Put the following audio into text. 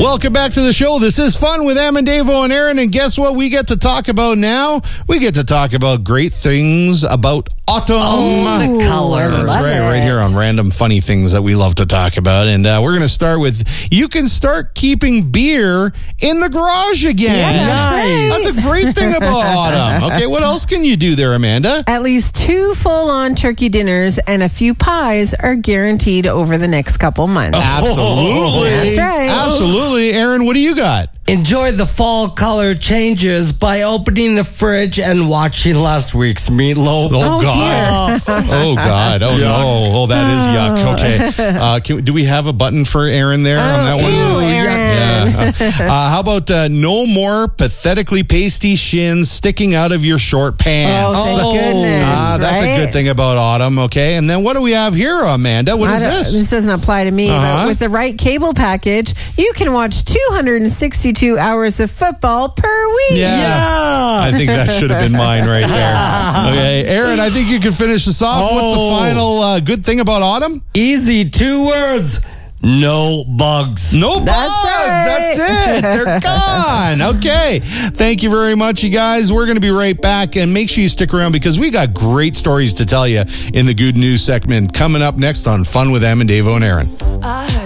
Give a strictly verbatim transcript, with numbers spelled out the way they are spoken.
Welcome back to the show. This is Fun with Em and Davo and Aaron. And guess what we get to talk about now? We get to talk about great things about autumn. Oh, the color. That's Love right, it. right here on Random Funny Things that we love to talk about. And uh, we're going to start with, you can start keeping beer in the garage again. Yeah, that's right. That's a great thing about autumn. Okay, what else can you do there, Amanda? At least two full-on turkey dinners and a few pies are guaranteed over the next couple months. Absolutely. That's right. Absolutely. Aaron, what do you got? Enjoy the fall color changes by opening the fridge and watching last week's meatloaf. Oh, God. Oh, God. Oh, no. Oh, that is yuck. Okay. Uh, can, do we have a button for Aaron there on that one? Ew, Aaron. Yeah. Uh, how about uh, no more pathetically pasty shins sticking out of your short pants? Oh, thank Oh. goodness. Ah, that's right? a good thing about autumn, okay? And then what do we have here, Amanda? What I is don't- this? This doesn't apply to me, Uh-huh. but with the right cable package, you can watch two hundred sixty-two hours of football per week. Yeah. I think that should have been mine right there. Okay, Aaron, I think you can finish this off. What's the Oh. final uh, good thing about autumn? Easy, two words. No bugs. No bugs. That's right. That's it. They're gone. Okay. Thank you very much, you guys. We're going to be right back, and make sure you stick around because we got great stories to tell you in the good news segment coming up next on Fun with Em and Davo and Aaron. I heard